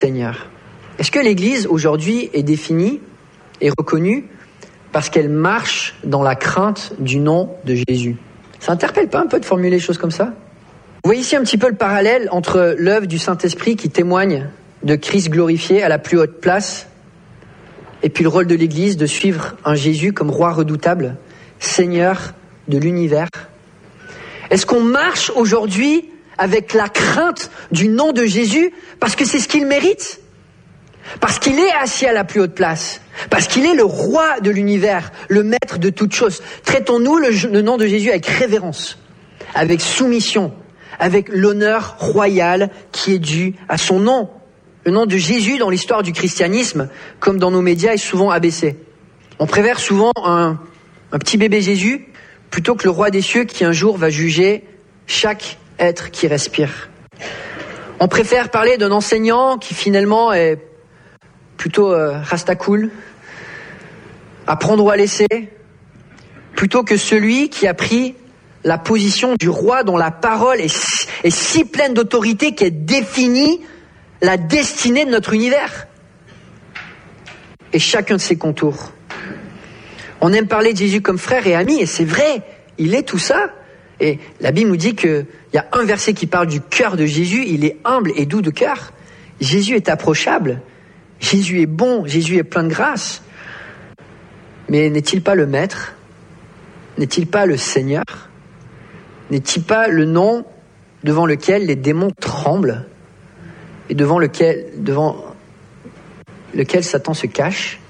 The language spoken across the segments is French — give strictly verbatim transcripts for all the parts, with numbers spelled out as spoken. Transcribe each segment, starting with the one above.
Seigneur. Est-ce que l'Église aujourd'hui est définie et reconnue parce qu'elle marche dans la crainte du nom de Jésus? Ça interpelle pas un peu de formuler les choses comme ça? Vous voyez ici un petit peu le parallèle entre l'œuvre du Saint-Esprit qui témoigne de Christ glorifié à la plus haute place et puis le rôle de l'Église de suivre un Jésus comme roi redoutable, Seigneur de l'univers. Est-ce qu'on marche aujourd'hui avec la crainte du nom de Jésus parce que c'est ce qu'il mérite? Parce qu'il est assis à la plus haute place, parce qu'il est le roi de l'univers, le maître de toutes choses. Traitons-nous le, le nom de Jésus avec révérence, avec soumission, avec l'honneur royal qui est dû à son nom. Le nom de Jésus dans l'histoire du christianisme, comme dans nos médias, est souvent abaissé. On préfère souvent un, un petit bébé Jésus plutôt que le roi des cieux qui un jour va juger chaque être qui respire. On préfère parler d'un enseignant qui finalement est plutôt euh, rastacool, à prendre ou à laisser, plutôt que celui qui a pris la position du roi dont la parole est si, est si pleine d'autorité qu'elle définit la destinée de notre univers et chacun de ses contours. On aime parler de Jésus comme frère et ami, et c'est vrai, il est tout ça. Et la Bible nous dit qu'il y a un verset qui parle du cœur de Jésus, il est humble et doux de cœur. Jésus est approchable, Jésus est bon, Jésus est plein de grâce. Mais n'est-il pas le Maître? N'est-il pas le Seigneur? N'est-il pas le nom devant lequel les démons tremblent et devant lequel, devant lequel Satan se cache?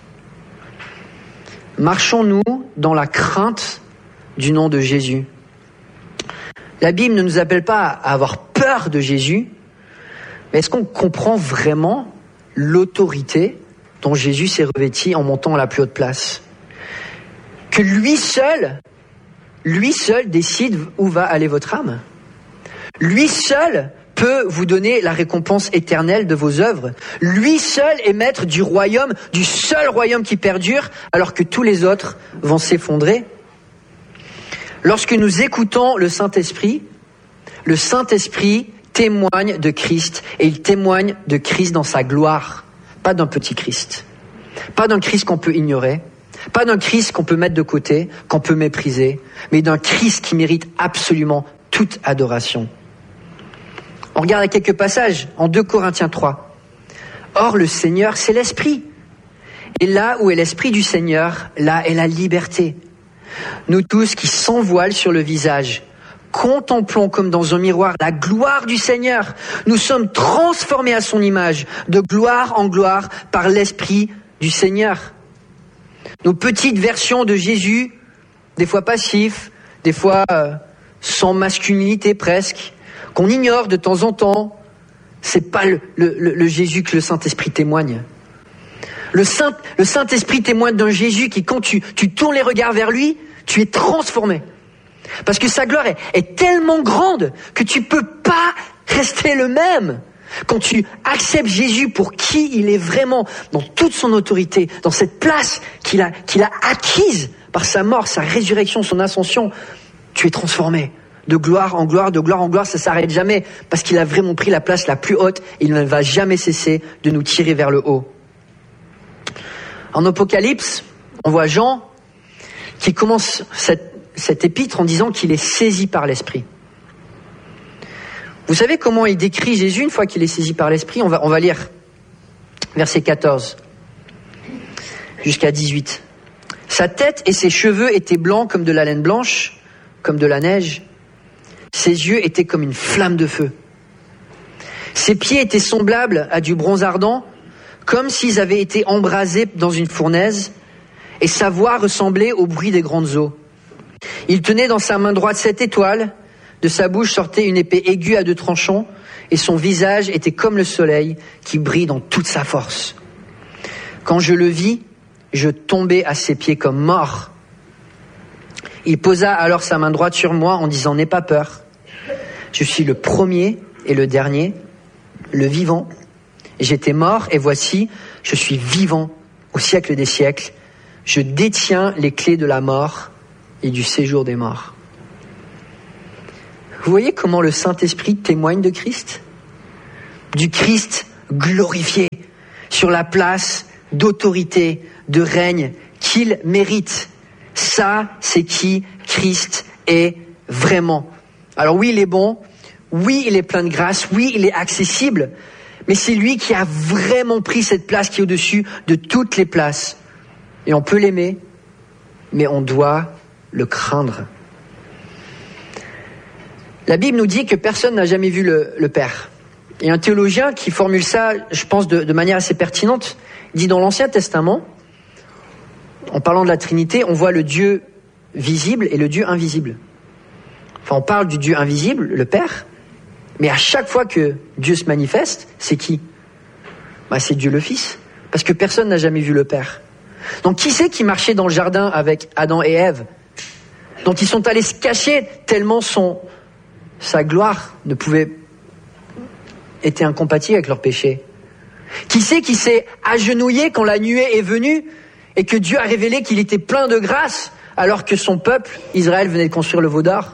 Marchons-nous dans la crainte du nom de Jésus? La Bible ne nous appelle pas à avoir peur de Jésus, mais est-ce qu'on comprend vraiment l'autorité dont Jésus s'est revêti en montant à la plus haute place? Que lui seul, lui seul décide où va aller votre âme. Lui seul peut vous donner la récompense éternelle de vos œuvres. Lui seul est maître du royaume, du seul royaume qui perdure, alors que tous les autres vont s'effondrer. Lorsque nous écoutons le Saint-Esprit, le Saint-Esprit témoigne de Christ, et il témoigne de Christ dans sa gloire, pas d'un petit Christ, pas d'un Christ qu'on peut ignorer, pas d'un Christ qu'on peut mettre de côté, qu'on peut mépriser, mais d'un Christ qui mérite absolument toute adoration. On regarde quelques passages en deux Corinthiens trois. Or, le Seigneur, c'est l'Esprit. Et là où est l'Esprit du Seigneur, là est la liberté. Nous tous qui sans voile sur le visage, contemplons comme dans un miroir la gloire du Seigneur. Nous sommes transformés à son image, de gloire en gloire, par l'Esprit du Seigneur. Nos petites versions de Jésus, des fois passifs, des fois euh, sans masculinité presque, qu'on ignore de temps en temps, c'est pas le, le, le Jésus que le Saint-Esprit témoigne. Le, Saint, le Saint-Esprit témoigne d'un Jésus qui, quand tu, tu tournes les regards vers lui, tu es transformé. Parce que sa gloire est, est tellement grande que tu peux pas rester le même. Quand tu acceptes Jésus pour qui il est vraiment, dans toute son autorité, dans cette place qu'il a, qu'il a acquise par sa mort, sa résurrection, son ascension, tu es transformé. De gloire en gloire, de gloire en gloire, ça s'arrête jamais. Parce qu'il a vraiment pris la place la plus haute et il ne va jamais cesser de nous tirer vers le haut. En Apocalypse, on voit Jean qui commence cette, cet épître en disant qu'il est saisi par l'Esprit. Vous savez comment il décrit Jésus une fois qu'il est saisi par l'Esprit? On va, on va lire verset quatorze jusqu'à dix-huit. Sa tête et ses cheveux étaient blancs comme de la laine blanche, comme de la neige. Ses yeux étaient comme une flamme de feu. Ses pieds étaient semblables à du bronze ardent, comme s'ils avaient été embrasés dans une fournaise, et sa voix ressemblait au bruit des grandes eaux. Il tenait dans sa main droite sept étoiles, de sa bouche sortait une épée aiguë à deux tranchants, et son visage était comme le soleil qui brille dans toute sa force. Quand je le vis, je tombai à ses pieds comme mort. Il posa alors sa main droite sur moi en disant « N'aie pas peur, je suis le premier et le dernier, le vivant. J'étais mort et voici, je suis vivant au siècle des siècles. Je détiens les clés de la mort et du séjour des morts. » Vous voyez comment le Saint-Esprit témoigne de Christ? Du Christ glorifié, sur la place d'autorité, de règne qu'il mérite. Ça, c'est qui Christ est vraiment. Alors oui, il est bon, oui, il est plein de grâce, oui, il est accessible, mais c'est lui qui a vraiment pris cette place qui est au-dessus de toutes les places. Et on peut l'aimer, mais on doit le craindre. La Bible nous dit que personne n'a jamais vu le, le Père. Il y a un théologien qui formule ça, je pense, de, de manière assez pertinente. Il dit dans l'Ancien Testament, en parlant de la Trinité, on voit le Dieu visible et le Dieu invisible. Enfin, on parle du Dieu invisible, le Père, mais à chaque fois que Dieu se manifeste, c'est qui ? Bah, c'est Dieu le Fils, parce que personne n'a jamais vu le Père. Donc qui c'est qui marchait dans le jardin avec Adam et Ève, dont ils sont allés se cacher tellement son, sa gloire ne pouvait était incompatible avec leur péché? Qui c'est qui s'est agenouillé quand la nuée est venue et que Dieu a révélé qu'il était plein de grâce alors que son peuple, Israël, venait de construire le veau d'or?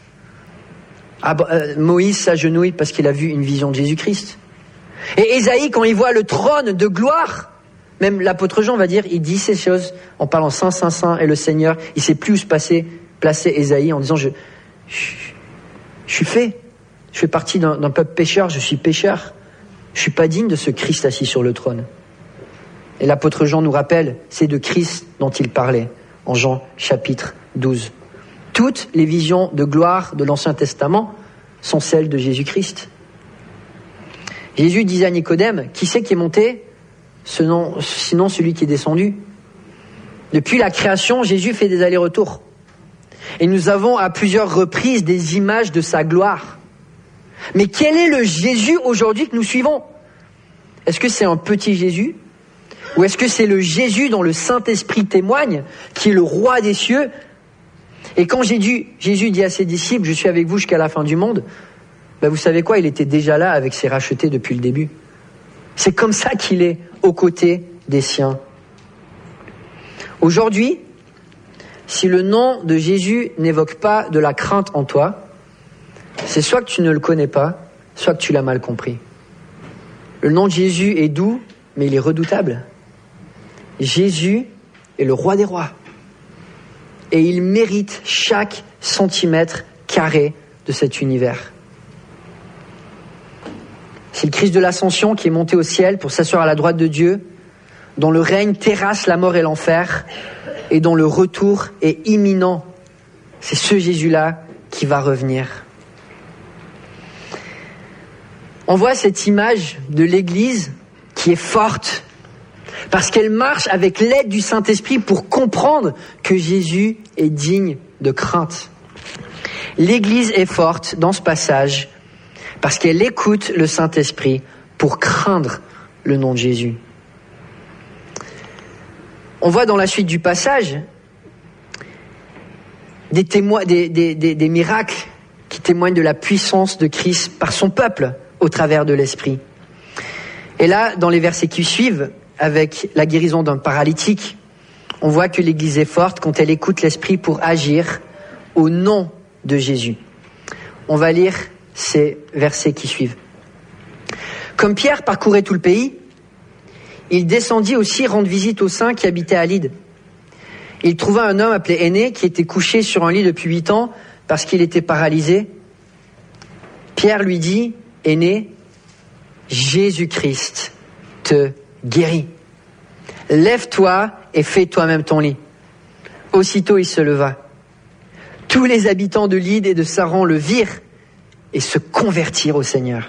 Ah, euh, Moïse s'agenouille parce qu'il a vu une vision de Jésus-Christ. Et Ésaïe, quand il voit le trône de gloire, même l'apôtre Jean va dire, il dit ces choses en parlant Saint, Saint, Saint, et le Seigneur, il sait plus où se passer, placer Ésaïe en disant, je, je, je suis fait, je fais partie d'un, d'un peuple pécheur, je suis pécheur, je suis pas digne de ce Christ assis sur le trône. Et l'apôtre Jean nous rappelle, c'est de Christ dont il parlait en Jean chapitre douze. Toutes les visions de gloire de l'Ancien Testament sont celles de Jésus-Christ. Jésus disait à Nicodème, qui c'est qui est monté, sinon celui qui est descendu? Depuis la création, Jésus fait des allers-retours. Et nous avons à plusieurs reprises des images de sa gloire. Mais quel est le Jésus aujourd'hui que nous suivons? Est-ce que c'est un petit Jésus? Ou est-ce que c'est le Jésus dont le Saint-Esprit témoigne, qui est le roi des cieux? Et quand Jésus, Jésus dit à ses disciples, je suis avec vous jusqu'à la fin du monde, ben vous savez quoi, il était déjà là avec ses rachetés depuis le début. C'est comme ça qu'il est aux côtés des siens. Aujourd'hui, si le nom de Jésus n'évoque pas de la crainte en toi, c'est soit que tu ne le connais pas, soit que tu l'as mal compris. Le nom de Jésus est doux, mais il est redoutable. Jésus est le roi des rois. Et il mérite chaque centimètre carré de cet univers. C'est le Christ de l'Ascension qui est monté au ciel pour s'asseoir à la droite de Dieu, dont le règne terrasse la mort et l'enfer, et dont le retour est imminent. C'est ce Jésus-là qui va revenir. On voit cette image de l'Église qui est forte, parce qu'elle marche avec l'aide du Saint-Esprit pour comprendre que Jésus est digne de crainte. L'Église est forte dans ce passage parce qu'elle écoute le Saint-Esprit pour craindre le nom de Jésus. On voit dans la suite du passage des, témoins, des, des, des, des miracles qui témoignent de la puissance de Christ par son peuple au travers de l'Esprit. Et là, dans les versets qui suivent, avec la guérison d'un paralytique, on voit que l'Église est forte quand elle écoute l'Esprit pour agir au nom de Jésus. On va lire ces versets qui suivent. Comme Pierre parcourait tout le pays, il descendit aussi rendre visite aux saints qui habitaient à Lyde. Il trouva un homme appelé Énée qui était couché sur un lit depuis huit ans parce qu'il était paralysé. Pierre lui dit, Énée, Jésus-Christ te guérit. Lève-toi et fais toi-même ton lit. Aussitôt il se leva. Tous les habitants de Lyde et de Saron le virent et se convertirent au Seigneur.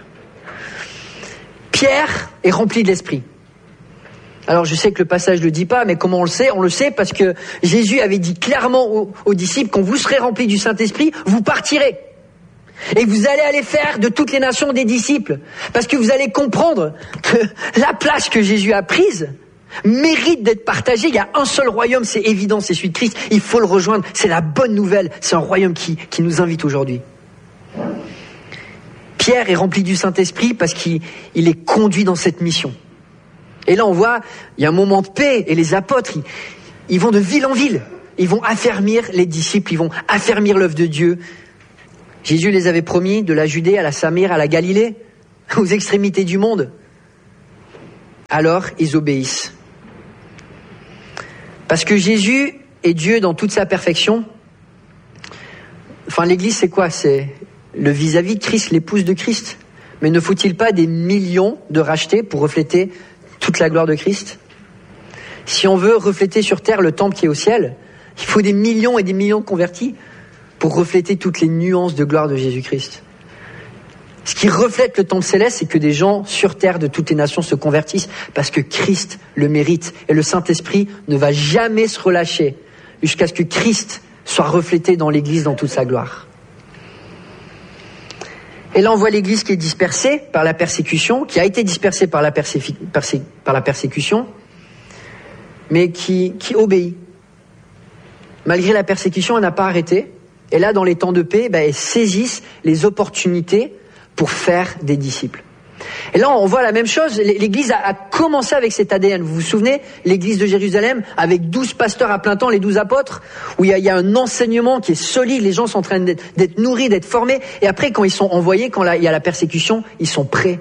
Pierre est rempli de l'Esprit. Alors je sais que le passage ne le dit pas, mais comment on le sait? On le sait parce que Jésus avait dit clairement aux, aux disciples, quand vous serez remplis du Saint-Esprit, vous partirez. Et vous allez aller faire de toutes les nations des disciples. Parce que vous allez comprendre que la place que Jésus a prise mérite d'être partagée. Il y a un seul royaume, c'est évident, c'est celui de Christ. Il faut le rejoindre. C'est la bonne nouvelle. C'est un royaume qui, qui nous invite aujourd'hui. Pierre est rempli du Saint-Esprit parce qu'il il est conduit dans cette mission. Et là, on voit, il y a un moment de paix et les apôtres, ils, ils vont de ville en ville. Ils vont affermir les disciples, ils vont affermir l'œuvre de Dieu. Jésus les avait promis de la Judée à la Samire, à la Galilée, aux extrémités du monde. alors ils obéissent. Parce que Jésus est Dieu dans toute sa perfection. Enfin, l'Église, c'est quoi? C'est le vis-à-vis de Christ, l'épouse de Christ. Mais ne faut-il pas des millions de rachetés pour refléter toute la gloire de Christ? Si on veut refléter sur terre le temple qui est au ciel, il faut des millions et des millions de convertis pour refléter toutes les nuances de gloire de Jésus-Christ. Ce qui reflète le temple céleste, c'est que des gens sur terre de toutes les nations se convertissent parce que Christ le mérite. Et le Saint-Esprit ne va jamais se relâcher jusqu'à ce que Christ soit reflété dans l'Église dans toute sa gloire. Et là, on voit l'Église qui est dispersée par la persécution, qui a été dispersée par la, persé- persé- par la persécution, mais qui, qui obéit. Malgré la persécution, elle n'a pas arrêté. Et là, dans les temps de paix, ben, elles saisissent les opportunités pour faire des disciples. Et là, on voit la même chose. L'Église a, a commencé avec cet A D N. Vous vous souvenez, l'Église de Jérusalem, avec douze pasteurs à plein temps, les douze apôtres, où il y, a, il y a un enseignement qui est solide, les gens sont en train d'être, d'être nourris, d'être formés. Et après, quand ils sont envoyés, quand la, il y a la persécution, ils sont prêts.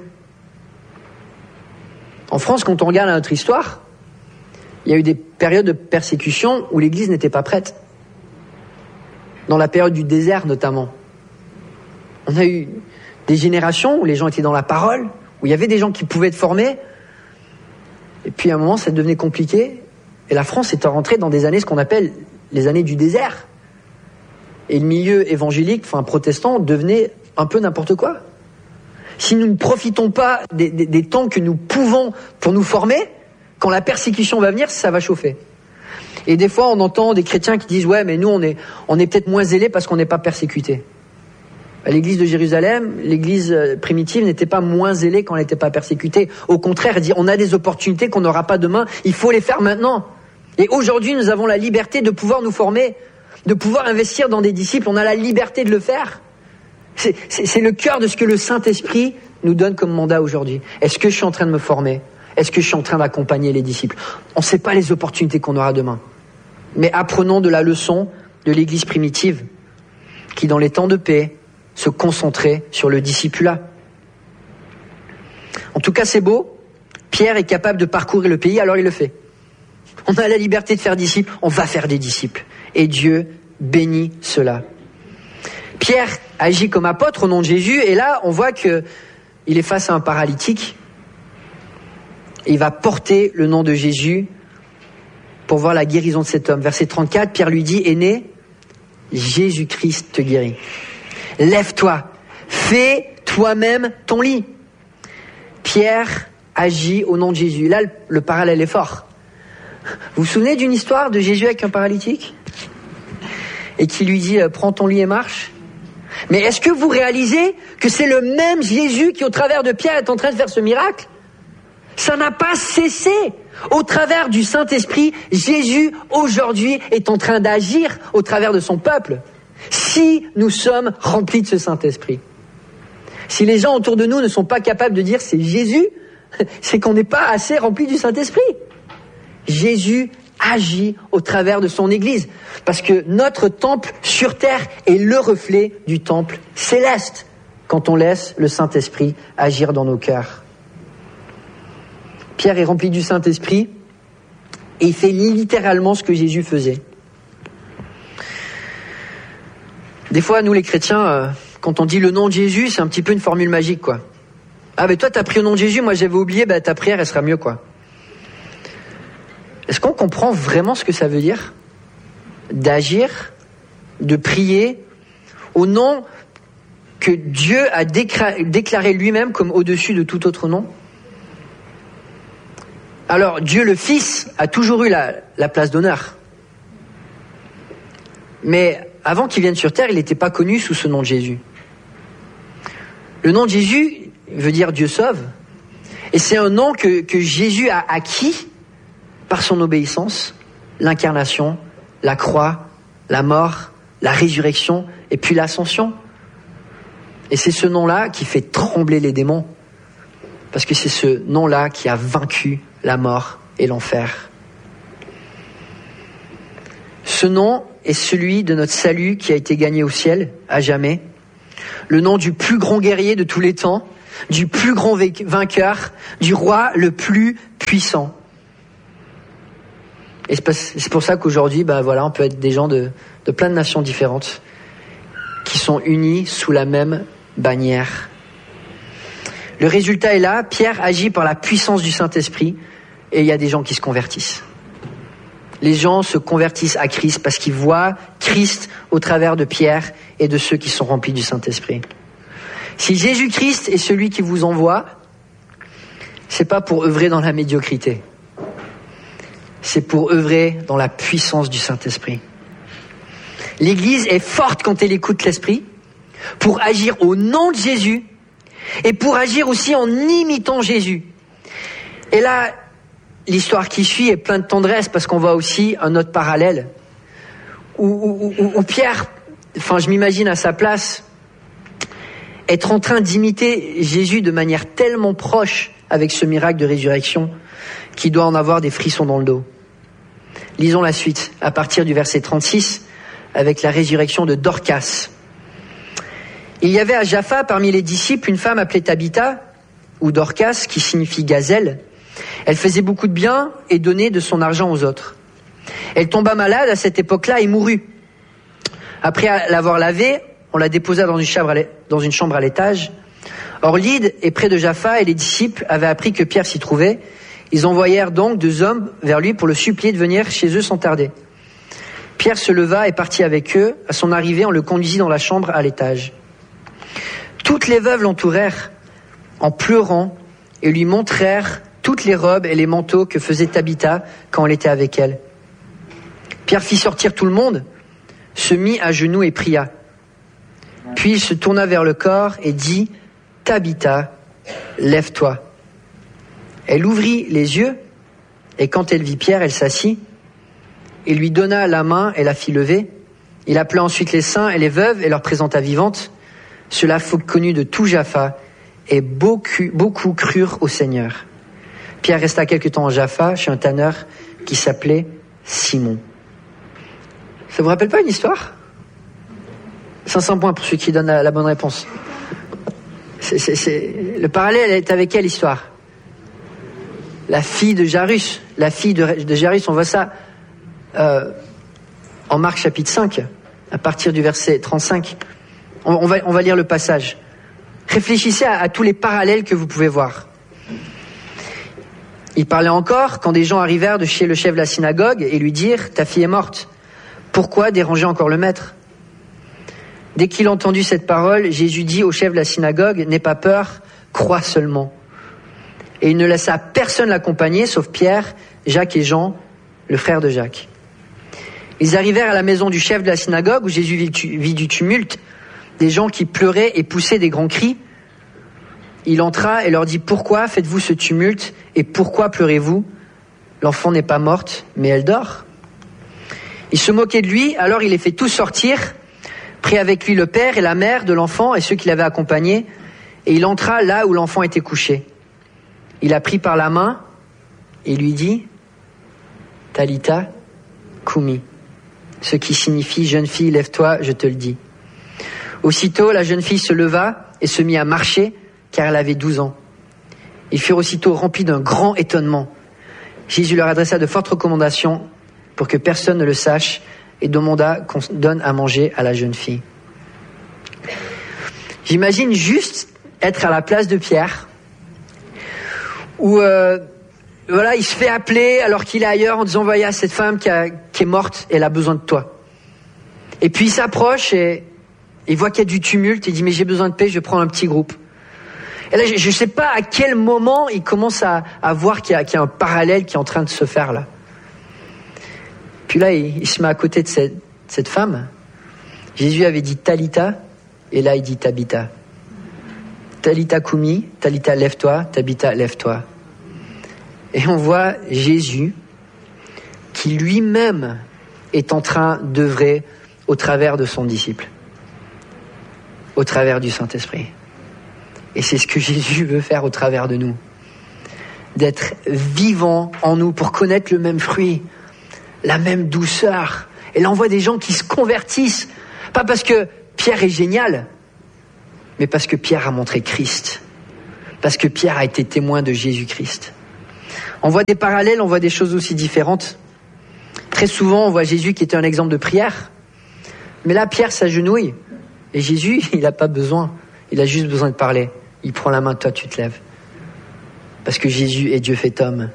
En France, quand on regarde notre histoire, il y a eu des périodes de persécution où l'Église n'était pas prête. Dans la période du désert, notamment. On a eu des générations où les gens étaient dans la parole, où il y avait des gens qui pouvaient être formés. Et puis à un moment, ça devenait compliqué. Et la France est rentrée dans des années, ce qu'on appelle les années du désert. Et le milieu évangélique, enfin protestant, devenait un peu n'importe quoi. Si nous ne profitons pas des, des, des temps que nous pouvons pour nous former, quand la persécution va venir, ça va chauffer. Et des fois, on entend des chrétiens qui disent « Ouais, mais nous, on est, on est peut-être moins zélés parce qu'on n'est pas persécutés. » L'église de Jérusalem, l'église primitive n'était pas moins zélée quand elle n'était pas persécutée. Au contraire, elle dit on a des opportunités qu'on n'aura pas demain, il faut les faire maintenant. Et aujourd'hui, nous avons la liberté de pouvoir nous former, de pouvoir investir dans des disciples, on a la liberté de le faire. C'est, c'est, c'est le cœur de ce que le Saint-Esprit nous donne comme mandat aujourd'hui. Est-ce que je suis en train de me former? Est-ce que je suis en train d'accompagner les disciples? On ne sait pas les opportunités qu'on aura demain. Mais apprenons de la leçon de l'église primitive, qui dans les temps de paix, se concentrer sur le discipulat. En tout cas, c'est beau. Pierre est capable de parcourir le pays, alors il le fait. On a la liberté de faire disciples, on va faire des disciples. Et Dieu bénit cela. Pierre agit comme apôtre au nom de Jésus, et là, on voit que il est face à un paralytique. Il va porter le nom de Jésus pour voir la guérison de cet homme. Verset trente-quatre, Pierre lui dit, aîné, Jésus-Christ te guérit. Lève-toi, fais toi-même ton lit. Pierre agit au nom de Jésus. Là, le, le parallèle est fort. Vous vous souvenez d'une histoire de Jésus avec un paralytique? Et qui lui dit, prends ton lit et marche. Mais est-ce que vous réalisez que c'est le même Jésus qui, au travers de Pierre, est en train de faire ce miracle? Ça n'a pas cessé. Au travers du Saint-Esprit, Jésus, aujourd'hui, est en train d'agir au travers de son peuple. Si nous sommes remplis de ce Saint-Esprit. Si les gens autour de nous ne sont pas capables de dire c'est Jésus, c'est qu'on n'est pas assez remplis du Saint-Esprit. Jésus agit au travers de son Église. Parce que notre temple sur terre est le reflet du temple céleste. Quand on laisse le Saint-Esprit agir dans nos cœurs. Pierre est rempli du Saint-Esprit et il fait littéralement ce que Jésus faisait. Des fois, nous les chrétiens, euh, quand on dit le nom de Jésus, c'est un petit peu une formule magique, quoi. Ah, mais toi, t'as pris le nom de Jésus, moi j'avais oublié, bah ta prière, elle sera mieux, quoi. Est-ce qu'on comprend vraiment ce que ça veut dire? D'agir, de prier, au nom que Dieu a décra- déclaré lui-même comme au-dessus de tout autre nom? Alors, Dieu le Fils a toujours eu la, la place d'honneur. Mais avant qu'il vienne sur terre, il n'était pas connu sous ce nom de Jésus. Le nom de Jésus veut dire Dieu sauve. Et c'est un nom que, que Jésus a acquis par son obéissance, l'incarnation, la croix, la mort, la résurrection et puis l'ascension. Et c'est ce nom-là qui fait trembler les démons. Parce que c'est ce nom-là qui a vaincu la mort et l'enfer. Ce nom est celui de notre salut qui a été gagné au ciel, à jamais. Le nom du plus grand guerrier de tous les temps, du plus grand vainqueur, du roi le plus puissant. Et c'est pour ça qu'aujourd'hui, bah voilà, on peut être des gens de, de plein de nations différentes qui sont unis sous la même bannière. Le résultat est là, Pierre agit par la puissance du Saint-Esprit et il y a des gens qui se convertissent. Les gens se convertissent à Christ parce qu'ils voient Christ au travers de Pierre et de ceux qui sont remplis du Saint-Esprit. Si Jésus-Christ est celui qui vous envoie, c'est pas pour œuvrer dans la médiocrité. C'est pour œuvrer dans la puissance du Saint-Esprit. L'Église est forte quand elle écoute l'Esprit, pour agir au nom de Jésus et pour agir aussi en imitant Jésus. Et là, l'histoire qui suit est pleine de tendresse parce qu'on voit aussi un autre parallèle où, où, où, où Pierre, enfin je m'imagine à sa place, être en train d'imiter Jésus de manière tellement proche avec ce miracle de résurrection qu'il doit en avoir des frissons dans le dos. Lisons la suite, à partir du verset trente-six, avec la résurrection de Dorcas. Il y avait à Jaffa, parmi les disciples, une femme appelée Tabitha, ou Dorcas, qui signifie gazelle. Elle faisait beaucoup de bien et donnait de son argent aux autres. Elle tomba malade à cette époque-là et mourut. Après l'avoir lavée, on la déposa dans une chambre à l'é- dans une chambre à l'étage. Or Lyde est près de Jaffa et les disciples avaient appris que Pierre s'y trouvait. Ils envoyèrent donc deux hommes vers lui pour le supplier de venir chez eux sans tarder. Pierre se leva et partit avec eux. À son arrivée, on le conduisit dans la chambre à l'étage. Toutes les veuves l'entourèrent en pleurant et lui montrèrent toutes les robes et les manteaux que faisait Tabitha quand elle était avec elle. Pierre fit sortir tout le monde, se mit à genoux et pria. Puis il se tourna vers le corps et dit « Tabitha, lève-toi ». Elle ouvrit les yeux et quand elle vit Pierre, elle s'assit. Il lui donna la main et la fit lever. Il appela ensuite les saints et les veuves et leur présenta vivantes. Cela fut connu de tout Jaffa et beaucoup, beaucoup crurent au Seigneur. Pierre resta quelque temps en Jaffa chez un tanneur qui s'appelait Simon. Ça vous rappelle pas une histoire ? cinq cents points pour ceux qui donnent la, la bonne réponse. C'est, c'est, c'est... Le parallèle est avec quelle histoire ? La fille de Jairus. La fille de, de Jairus, on voit ça euh, en Marc chapitre cinq, à partir du verset trente-cinq. On, on, va, on va lire le passage. Réfléchissez à, à tous les parallèles que vous pouvez voir. Il parlait encore quand des gens arrivèrent de chez le chef de la synagogue et lui dirent « Ta fille est morte. Pourquoi déranger encore le maître ?» Dès qu'il entendit cette parole, Jésus dit au chef de la synagogue « N'aie pas peur, crois seulement. » Et il ne laissa personne l'accompagner, sauf Pierre, Jacques et Jean, le frère de Jacques. Ils arrivèrent à la maison du chef de la synagogue où Jésus vit du tumulte, des gens qui pleuraient et poussaient des grands cris. Il entra et leur dit « Pourquoi faites-vous ce tumulte et pourquoi pleurez-vous ? L'enfant n'est pas morte, mais elle dort. » Ils se moquaient de lui, alors il les fait tous sortir, prit avec lui le père et la mère de l'enfant et ceux qui l'avaient accompagné, et il entra là où l'enfant était couché. Il la prit par la main et lui dit « Talitha Kumi », ce qui signifie « Jeune fille, lève-toi, je te le dis ». Aussitôt, la jeune fille se leva et se mit à marcher, car elle avait douze ans. Ils furent aussitôt remplis d'un grand étonnement. Jésus leur adressa de fortes recommandations pour que personne ne le sache et demanda qu'on donne à manger à la jeune fille. J'imagine juste être à la place de Pierre, où euh, voilà, il se fait appeler alors qu'il est ailleurs en disant « Voyez, cette femme qui, a, qui est morte, elle a besoin de toi. » Et puis il s'approche et il voit qu'il y a du tumulte, il dit « Mais j'ai besoin de paix, je prends un petit groupe. » Et là, je ne sais pas à quel moment il commence à, à voir qu'il y, a, qu'il y a un parallèle qui est en train de se faire là. Puis là, il, il se met à côté de cette, cette femme. Jésus avait dit Talitha, et là il dit Tabitha. Talitha Kumi, Talitha lève-toi, Tabitha lève-toi. Et on voit Jésus qui lui-même est en train d'œuvrer au travers de son disciple, au travers du Saint-Esprit. Et c'est ce que Jésus veut faire au travers de nous. D'être vivant en nous pour connaître le même fruit, la même douceur. Et là, on voit des gens qui se convertissent. Pas parce que Pierre est génial, mais parce que Pierre a montré Christ. Parce que Pierre a été témoin de Jésus-Christ. On voit des parallèles, on voit des choses aussi différentes. Très souvent, on voit Jésus qui était un exemple de prière. Mais là, Pierre s'agenouille. Et Jésus, il n'a pas besoin. Il a juste besoin de parler. Il prend la main, toi, tu te lèves. Parce que Jésus est Dieu fait homme.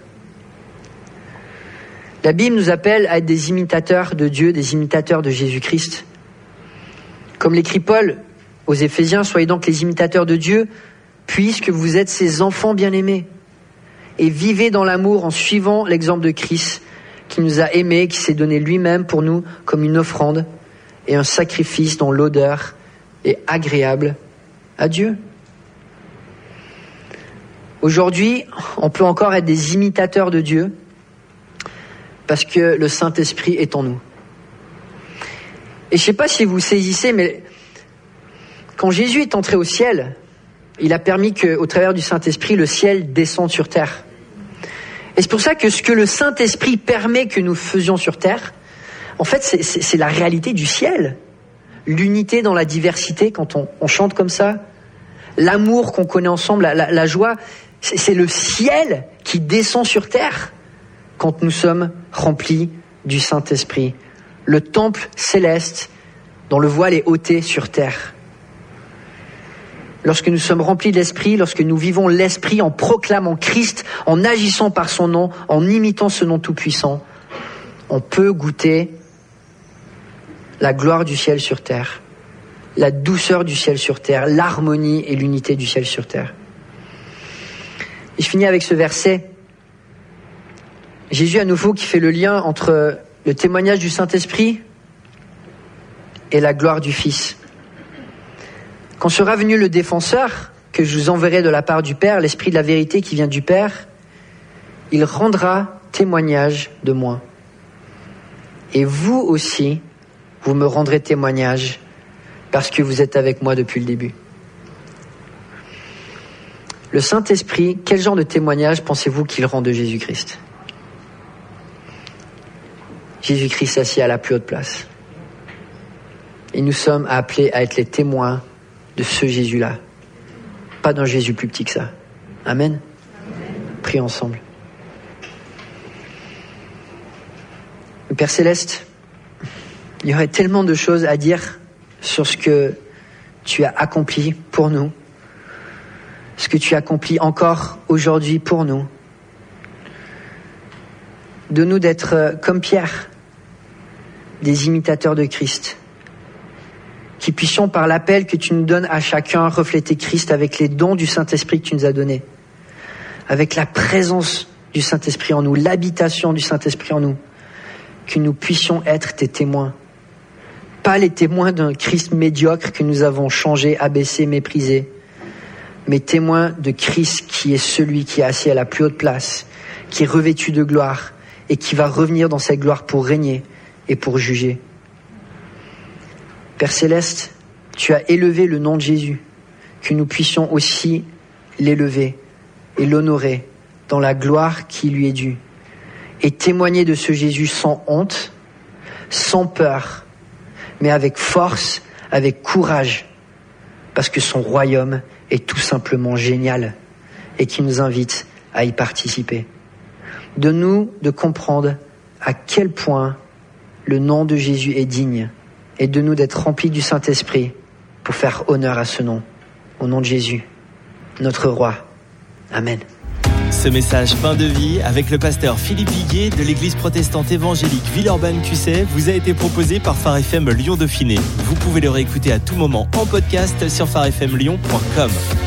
La Bible nous appelle à être des imitateurs de Dieu, des imitateurs de Jésus-Christ. Comme l'écrit Paul aux Éphésiens, soyez donc les imitateurs de Dieu, puisque vous êtes ses enfants bien-aimés. Et vivez dans l'amour en suivant l'exemple de Christ, qui nous a aimés, qui s'est donné lui-même pour nous comme une offrande et un sacrifice dont l'odeur est agréable à Dieu. Aujourd'hui, on peut encore être des imitateurs de Dieu parce que le Saint-Esprit est en nous. Et je ne sais pas si vous saisissez, mais quand Jésus est entré au ciel, il a permis qu'au travers du Saint-Esprit, le ciel descende sur terre. Et c'est pour ça que ce que le Saint-Esprit permet que nous faisions sur terre, en fait, c'est, c'est, c'est la réalité du ciel. L'unité dans la diversité, quand on, on chante comme ça. L'amour qu'on connaît ensemble, la, la, la joie, c'est, c'est le ciel qui descend sur terre quand nous sommes remplis du Saint-Esprit. Le temple céleste dont le voile est ôté sur terre. Lorsque nous sommes remplis de l'Esprit, lorsque nous vivons l'Esprit en proclamant Christ, en agissant par son nom, en imitant ce nom tout-puissant, on peut goûter la gloire du ciel sur terre, la douceur du ciel sur terre, l'harmonie et l'unité du ciel sur terre. Et je finis avec ce verset. Jésus à nouveau qui fait le lien entre le témoignage du Saint-Esprit et la gloire du Fils. Quand sera venu le défenseur, que je vous enverrai de la part du Père, l'Esprit de la vérité qui vient du Père, il rendra témoignage de moi. Et vous aussi, vous me rendrez témoignage parce que vous êtes avec moi depuis le début. Le Saint-Esprit, quel genre de témoignage pensez-vous qu'il rend de Jésus-Christ ? Jésus-Christ assis à la plus haute place. Et nous sommes appelés à être les témoins de ce Jésus-là. Pas d'un Jésus plus petit que ça. Amen. Amen. Prions ensemble. Père Céleste, il y aurait tellement de choses à dire sur ce que tu as accompli pour nous, ce que tu accomplis encore aujourd'hui pour nous. Donne-nous d'être comme Pierre, des imitateurs de Christ, qui puissions par l'appel que tu nous donnes à chacun refléter Christ avec les dons du Saint-Esprit que tu nous as donnés, avec la présence du Saint-Esprit en nous, l'habitation du Saint-Esprit en nous, que nous puissions être tes témoins. Pas les témoins d'un Christ médiocre que nous avons changé, abaissé, méprisé, mais témoins de Christ qui est celui qui est assis à la plus haute place, qui est revêtu de gloire et qui va revenir dans cette gloire pour régner et pour juger. Père Céleste, tu as élevé le nom de Jésus, que nous puissions aussi l'élever et l'honorer dans la gloire qui lui est due, et témoigner de ce Jésus sans honte, sans peur, mais avec force, avec courage, parce que son royaume est tout simplement génial et qui nous invite à y participer. Donne-nous de comprendre à quel point le nom de Jésus est digne et de nous d'être remplis du Saint-Esprit pour faire honneur à ce nom. Au nom de Jésus, notre roi. Amen. Ce message Pain de vie avec le pasteur Philippe Viguier de l'église protestante évangélique Villeurbanne-Q C vous a été proposé par Phare F M Lyon Dauphiné. Vous pouvez le réécouter à tout moment en podcast sur phare f m lyon point com.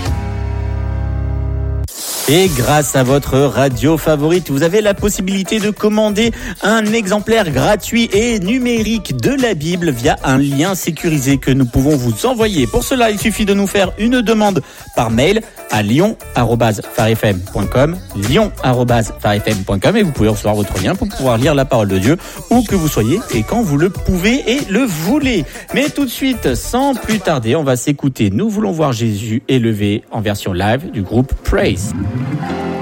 Et grâce à votre radio favorite, vous avez la possibilité de commander un exemplaire gratuit et numérique de la Bible via un lien sécurisé que nous pouvons vous envoyer. Pour cela, il suffit de nous faire une demande par mail à lyon arobase phare f m point com, lyon arobase phare f m point com, et vous pouvez recevoir votre lien pour pouvoir lire la parole de Dieu où que vous soyez et quand vous le pouvez et le voulez. Mais tout de suite, sans plus tarder, on va s'écouter Nous voulons voir Jésus élevé en version live du groupe Praise.